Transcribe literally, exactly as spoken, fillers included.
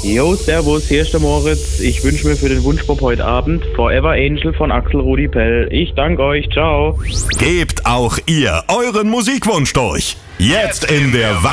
Jo, servus, hier ist der Moritz. Ich wünsche mir für den Wunschpop heute Abend Forever Angel von Axel Rudi Pell. Ich danke euch, ciao. Gebt auch ihr euren Musikwunsch durch. Jetzt in der Wach